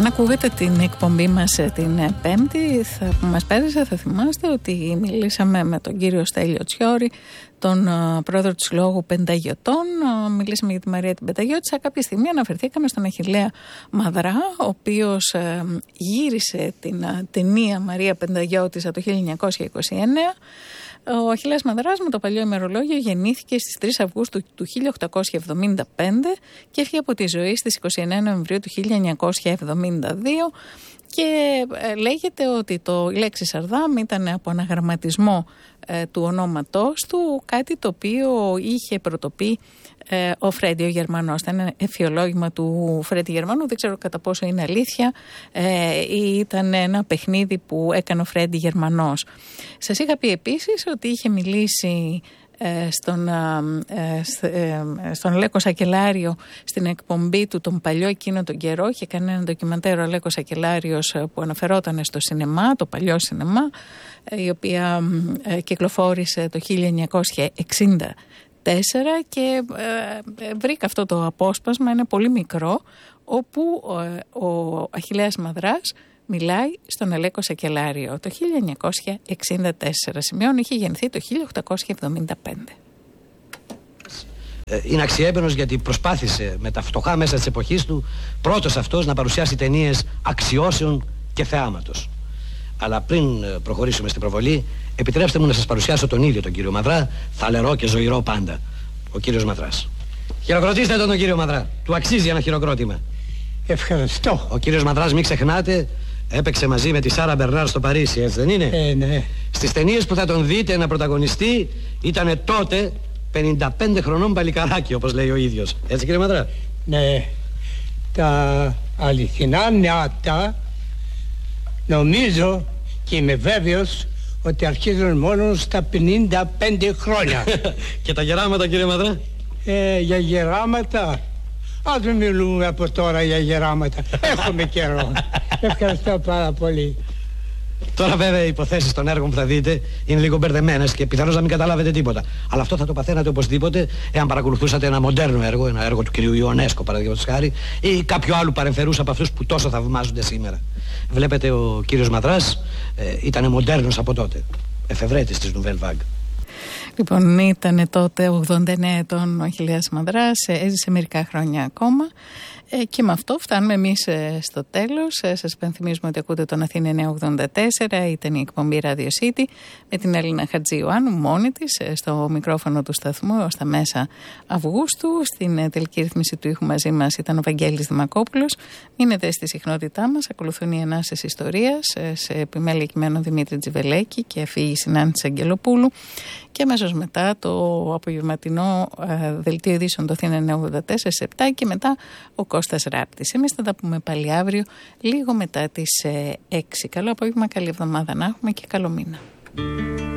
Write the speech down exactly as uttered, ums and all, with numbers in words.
Αν ακούγατε την εκπομπή μας την Πέμπτη θα, που μας πέρασε, θα θυμάστε ότι μιλήσαμε με τον κύριο Στέλιο Τσιόρη, τον uh, πρόεδρο του Συλλόγου Πενταγιωτών. Uh, μιλήσαμε για τη Μαρία την Πενταγιώτισσα. Κάποια στιγμή αναφερθήκαμε στον Αχιλλέα Μαδρά, ο οποίος uh, γύρισε την uh, ταινία Μαρία Πενταγιώτισσα το χίλια εννιακόσια είκοσι εννέα. Ο Αχιλλέας Μαδράς με το παλιό ημερολόγιο γεννήθηκε στις τρεις Αυγούστου του χίλια οκτακόσια εβδομήντα πέντε και έφυγε από τη ζωή στις είκοσι εννέα Νοεμβρίου του χίλια εννιακόσια εβδομήντα δύο και ε, λέγεται ότι το, η λέξη Σαρδάμ ήταν από αναγραμματισμό ε, του ονόματός του, κάτι το οποίο είχε πρωτοπεί ε, ο Φρέντι ο Γερμανός. Ήταν ένα εφιολόγημα του Φρέντι Γερμανού, δεν ξέρω κατά πόσο είναι αλήθεια ε, ή ήταν ένα παιχνίδι που έκανε ο Φρέντι Γερμανός. Σας είχα πει επίσης ότι είχε μιλήσει στον, στον Αλέκο Σακελάριο στην εκπομπή του τον παλιό εκείνο τον καιρό. Είχε κάνει ένα ντοκιμαντέρ ο Αλέκος Σακελάριος που αναφερόταν στο σινεμά, το παλιό σινεμά, η οποία κυκλοφόρησε το χίλια εννιακόσια εξήντα τέσσερα και βρήκα αυτό το απόσπασμα, είναι πολύ μικρό, όπου ο Αχιλλέας Μαδράς μιλάει στον Αλέκο Σακελάριο το χίλια εννιακόσια εξήντα τέσσερα. Σημειώνει, είχε γεννηθεί το χίλια οκτακόσια εβδομήντα πέντε. Είναι αξιέπαινος γιατί προσπάθησε με τα φτωχά μέσα της εποχής του πρώτος αυτός να παρουσιάσει ταινίες αξιώσεων και θεάματος. Αλλά πριν προχωρήσουμε στην προβολή, επιτρέψτε μου να σας παρουσιάσω τον ίδιο τον κύριο Μαδρά, θαλερό και ζωηρό πάντα, ο κύριος Μαδράς. Χειροκροτήστε τον, τον κύριο Μαδρά, του αξίζει ένα χειροκρότημα. Ευχαριστώ. Ο κύριος Μαδράς, μην ξεχνάτε, έπαιξε μαζί με τη Σάρα Μπερνάρ στο Παρίσι, έτσι δεν είναι? Ε, ναι. Στις ταινίες που θα τον δείτε να πρωταγωνιστεί ήταν τότε πενήντα πέντε χρονών παλικαράκι, όπως λέει ο ίδιος. Έτσι κύριε Μαδρά? Ναι. Τα αληθινά νεάτα νομίζω και είμαι βέβαιος ότι αρχίζουν μόνο στα πενήντα πέντε χρόνια. Και τα γεράματα κύριε Μαδρά? Ε, για γεράματα... Ας μην μιλούμε από τώρα για γεράματα. Έχουμε καιρό. Ευχαριστώ πάρα πολύ. Τώρα βέβαια οι υποθέσεις των έργων που θα δείτε είναι λίγο μπερδεμένες και πιθανώς να μην καταλάβετε τίποτα. Αλλά αυτό θα το παθαίνατε οπωσδήποτε εάν παρακολουθούσατε ένα μοντέρνο έργο, ένα έργο του κυρίου Ιωνέσκο παραδείγματος χάρη, ή κάποιο άλλου παρεμφερούς από αυτούς που τόσο θαυμάζονται σήμερα. Βλέπετε, ο κύριος Μαδράς ε, ήταν μοντέρνος από τότε. Εφευρέτης της Nouvelle Vague. Λοιπόν, ήταν τότε ογδόντα εννέα ετών ο Αχιλλέας Μαδράς, έζησε μερικά χρόνια ακόμα και με αυτό φτάνουμε εμείς στο τέλος. Σας υπενθυμίζουμε ότι ακούτε τον Αθήνα εννιακόσια ογδόντα τέσσερα, ήταν η εκπομπή Radio City με την Έλληνα Χατζιωάννου μόνη της στο μικρόφωνο του σταθμού ως τα μέσα Αυγούστου. Στην τελική ρύθμιση του ήχου μαζί μας ήταν ο Βαγγέλης Δημακόπουλος. Μείνετε στη συχνότητά μας, ακολουθούν οι ανάσες ιστορίας σε επιμέλεια κειμένων Δημήτρη Τζιβελέκη και αφήγηση Συνάντηση Αγγελοπούλου. Και αμέσως μετά το απογευματινό ε, δελτίο ειδήσεων το Αθήνα εννιακόσια ογδόντα τέσσερα στις επτά και μετά ο Κώστας Ράπτης. Εμείς θα τα πούμε πάλι αύριο λίγο μετά τις ε, έξι. Καλό απόγευμα, καλή εβδομάδα να έχουμε και καλό μήνα.